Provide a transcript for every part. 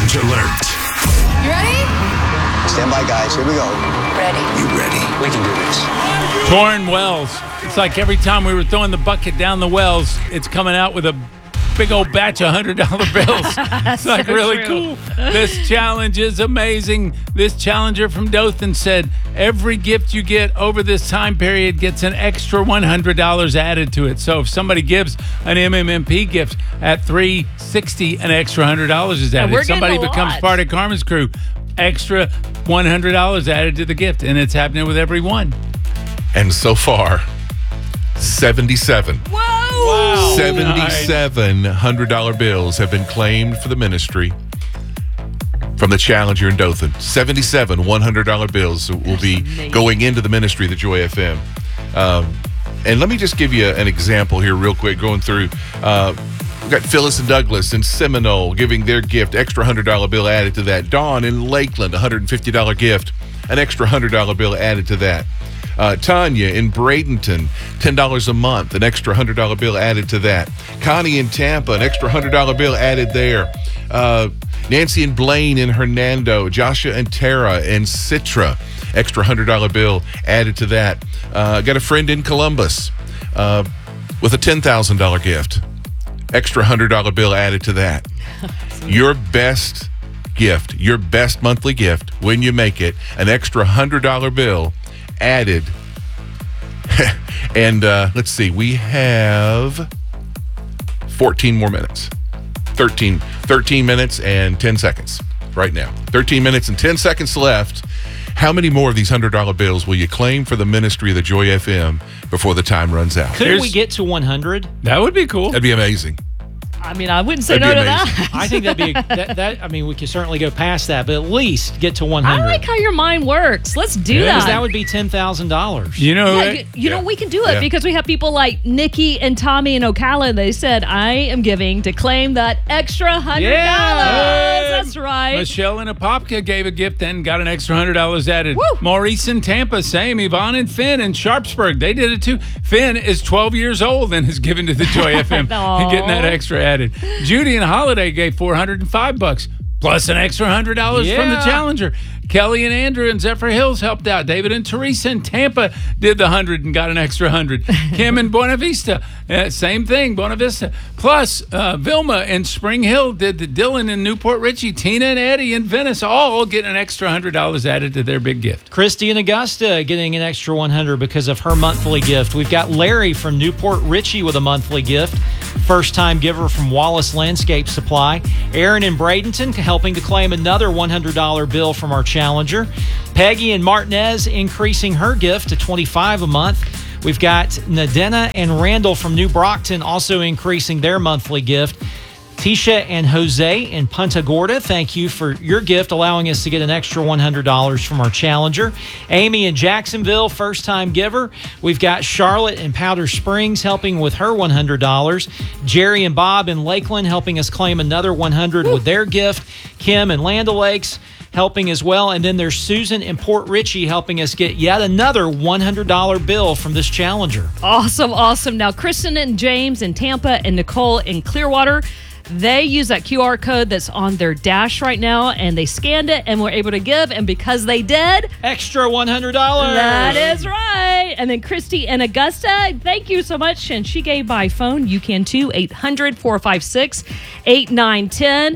Orange Alert. You ready? Stand by, guys. Here we go. Ready. You ready? We can do this. Torn wells. It's like every time we were throwing the bucket down the wells, it's coming out with a big old batch of $100 bills. It's like so really true. cool. This challenge is amazing. This challenger from Dothan said every gift you get over this time period gets an extra $100 added to it. So if somebody gives an MMMP gift at $360, an extra $100 is added. we're If somebody getting a becomes lot. part of Carmen's crew, extra $100 added to the gift, and it's happening with every one. And so far, 77. Whoa! Wow. 77 $100 bills have been claimed for the ministry from the challenger in Dothan. 77 $100 bills will be amazing. going into the ministry of the Joy FM. And let me just give you an example here real quick, going through. We've got Phyllis and Douglas in Seminole giving their gift, extra $100 bill added to that. Dawn in Lakeland, $150 gift, an extra $100 bill added to that. Tanya in Bradenton, $10 a month, an extra $100 bill added to that. Connie in Tampa, an extra $100 bill added there. Nancy and Blaine in Hernando, Joshua and Tara in Citra, extra $100 bill added to that. Got a friend in Columbus with a $10,000 gift, extra $100 bill added to that. Your best gift, your best monthly gift, when you make it, an extra $100 bill added. And let's see, we have 14 more minutes. 13 minutes and 10 seconds right now. 13 minutes and 10 seconds left. How many more of these $100 bills will you claim for the ministry of the Joy FM before the time runs out? Couldn't we get to 100? That would be cool. That'd be amazing. I mean, I wouldn't say That'd no be to amazing. that. I think that'd be I mean, we could certainly go past that, but at least get to 100. I like how your mind works. Let's do because that. that would be $10,000. You know, Yeah, you know, we can do it Yeah. because we have people like Nikki and Tommy and Ocala. They said, I am giving to claim that extra $100. Yeah. That's right. Michelle in Apopka gave a gift and got an extra $100 added. Woo. Maurice in Tampa, same. Yvonne and Finn in Sharpsburg, they did it too. Finn is 12 years old and is given to the Joy FM and getting that extra added. Judy and Holiday gave $405 plus an extra $100 from the Yeah. challenger. Kelly and Andrew and Zephyr Hills helped out. David and Teresa in Tampa did the 100 and got an extra 100. Kim in Buena Vista, same thing, Buena Vista. Plus, Vilma in Spring Hill did the Dylan in Newport Richey. Tina and Eddie in Venice all getting an extra $100 added to their big gift. Christy in Augusta getting an extra 100 because of her monthly gift. We've got Larry from Newport Richey with a monthly gift. First-time giver from Wallace Landscape Supply. Aaron in Bradenton helping to claim another $100 bill from our challenger. Peggy in Martinez increasing her gift to $25 a month. We've got Nadena and Randall from New Brockton also increasing their monthly gift. Tisha and Jose in Punta Gorda, thank you for your gift, allowing us to get an extra $100 from our challenger. Amy in Jacksonville, first-time giver. We've got Charlotte in Powder Springs helping with her $100. Jerry and Bob in Lakeland helping us claim another $100 with their gift. Kim in Land O'Lakes helping as well. And then there's Susan in Port Richey helping us get yet another $100 bill from this challenger. Awesome, awesome. Now, Kristen and James in Tampa and Nicole in Clearwater, they use that QR code that's on their dash right now, and they scanned it and were able to give. And because they did, Extra $100. that is right. And then Christy in Augusta, thank you so much. And she gave by phone. You can too. 800-456-8910.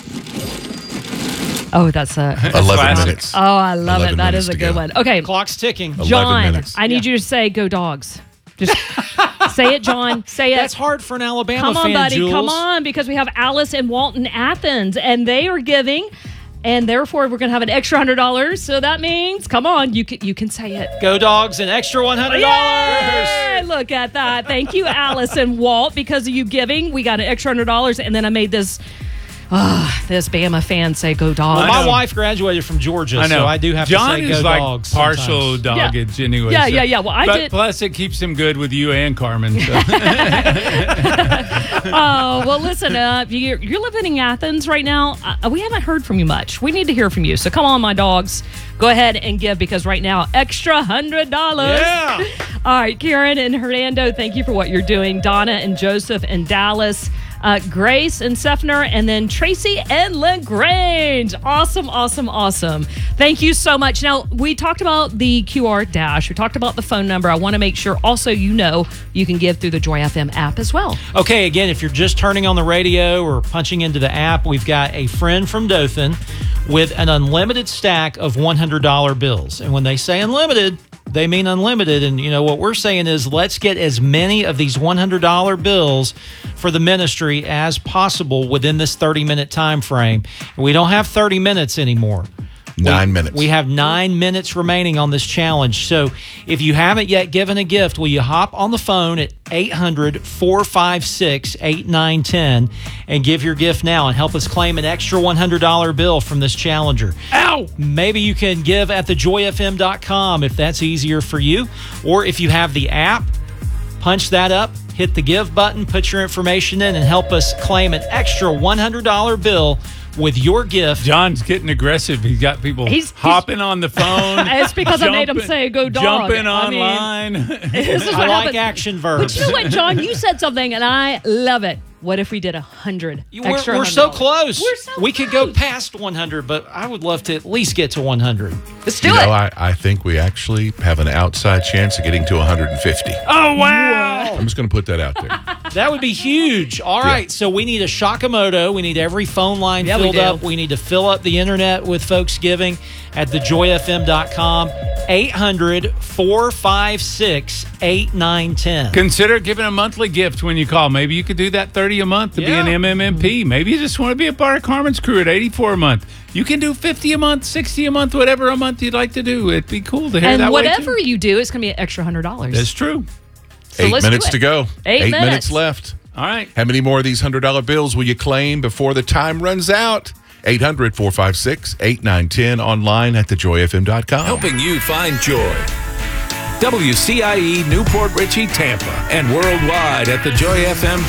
Oh, that's a 11 minutes. Oh, I love 11 it. That minutes is a to good go. one. Okay, Clock's ticking. 11 John, minutes. I need you to say "Go Dogs." Just say it, John. Say it. That's hard for an Alabama Come on, fan, buddy. Jules. Come on, because we have Alice and Walton Athens, and they are giving, and therefore we're going to have an extra $100. So that means, come on, you can say it. Go Dogs, an extra $100. Yay! Look at that. Thank you, Alice and Walt. Because of you giving, we got an extra $100, and then I made this Bama fan say "Go Dogs." Well, my wife graduated from Georgia, I know. so I do have John to say is "Go like Dogs." partial sometimes. doggage anyway. Yeah, so. yeah. Well, I but did. Plus, it keeps him good with you and Carmen. So. Oh, well, listen, you're living in Athens right now. We haven't heard from you much. We need to hear from you. So come on, my dogs. Go ahead and give, because right now, extra $100. Yeah. All right, Karen and Hernando, thank you for what you're doing. Donna and Joseph and Dallas. Grace and Sefner, and then Tracy and LaGrange. Awesome, awesome, awesome. Thank you so much. Now, we talked about the QR dash. We talked about the phone number. I want to make sure also you can give through the Joy FM app as well. Okay, again, if you're just turning on the radio or punching into the app, we've got a friend from Dothan with an unlimited stack of $100 bills. And when they say unlimited, they mean unlimited. And, what we're saying is let's get as many of these $100 bills for the ministry as possible within this 30-minute time frame. We don't have 30 minutes anymore. 9 minutes. We have 9 minutes remaining on this challenge. So if you haven't yet given a gift, will you hop on the phone at 800-456-8910 and give your gift now and help us claim an extra $100 bill from this challenger. Ow! Maybe you can give at thejoyfm.com if that's easier for you. Or if you have the app, punch that up, hit the give button, put your information in, and help us claim an extra $100 bill with your gift. John's getting aggressive. He's got people hopping on the phone. It's because I made him say go dog. Jumping online. This is what I like happens. action verbs. But you know what, John? You said something, and I love it. What if we did 100 extra? We're so $100? close. We're so we could go close. past 100, but I would love to at least get to 100. Let's do it. I think we actually have an outside chance of getting to 150. Oh, wow. I'm just going to put that out there. That would be huge. All right, so we need a Shakamoto. We need every phone line Yeah, we filled do. up. We need to fill up the internet with folks giving at thejoyfm.com. 800-456-8910. Consider giving a monthly gift when you call. Maybe you could do that 30 a month to be an MMMP. Maybe you just want to be a part of Carmen's crew at 84 a month. You can do 50 a month, 60 a month, whatever a month you'd like to do. It'd be cool to hear And that whatever way too. you do, it's going to be an extra $100. That's true. So 8 let's do minutes it. to go. 8 minutes minutes left. All right. How many more of these $100 bills will you claim before the time runs out? 800-456-8910 online at thejoyfm.com. Helping you find joy. WCIE Newport Richey, Tampa, and worldwide at thejoyfm.com.